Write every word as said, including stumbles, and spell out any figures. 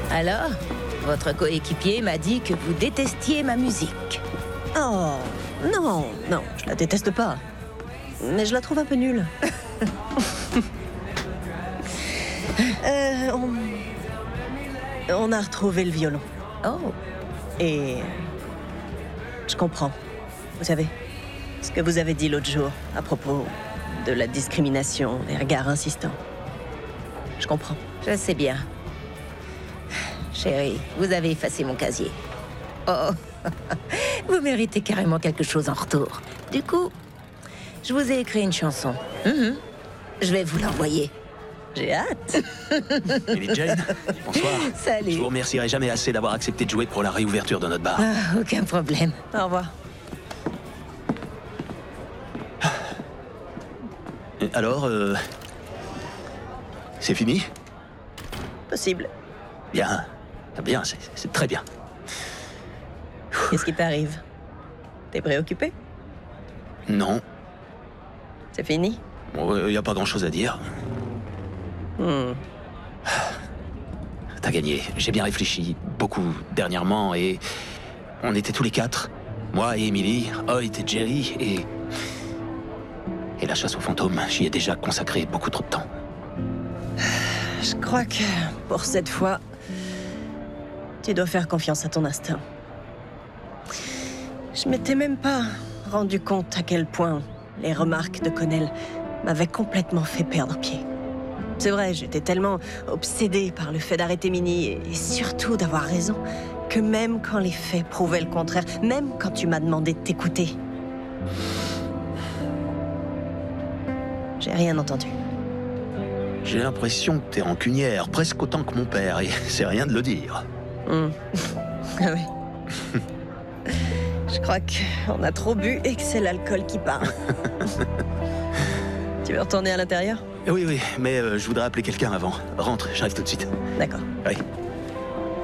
Alors, votre coéquipier m'a dit que vous détestiez ma musique. Oh, non, non, je la déteste pas. Mais je la trouve un peu nulle. euh, on... on a retrouvé le violon. Oh, Et... je comprends. Vous savez, ce que vous avez dit l'autre jour à propos de la discrimination, des regards insistants. Je comprends. je sais bien. Chérie, vous avez effacé mon casier. Oh, vous méritez carrément quelque chose en retour. Du coup, je vous ai écrit une chanson. Mhm. Je vais vous l'envoyer. J'ai hâte. Millie Jane, bonsoir. Salut. Je vous remercierai jamais assez d'avoir accepté de jouer pour la réouverture de notre bar. Ah, aucun problème. Au revoir. Alors, euh... c'est fini? Possible. Bien. Bien, c'est c'est très bien. Qu'est-ce qui t'arrive? T'es préoccupé? Non, C'est fini? il n'y a pas grand-chose à dire. Hmm. T'as gagné. J'ai bien réfléchi beaucoup dernièrement et on était tous les quatre. Moi et Emily, Hoyt et Jerry et... Et la chasse aux fantômes, j'y ai déjà consacré beaucoup trop de temps. Je crois que pour cette fois, tu dois faire confiance à ton instinct. Je m'étais même pas rendu compte à quel point les remarques de Connell m'avaient complètement fait perdre pied. C'est vrai, j'étais tellement obsédée par le fait d'arrêter Minnie et surtout d'avoir raison, que même quand les faits prouvaient le contraire, même quand tu m'as demandé de t'écouter, j'ai rien entendu. J'ai l'impression que t'es rancunière, presque autant que mon père, et c'est rien de le dire. Hmm. Ah oui. Je crois qu'on a trop bu et que c'est l'alcool qui parle. Tu veux retourner à l'intérieur? Oui, oui, mais euh, je voudrais appeler quelqu'un avant. Rentre, j'arrive tout de suite. D'accord. Oui.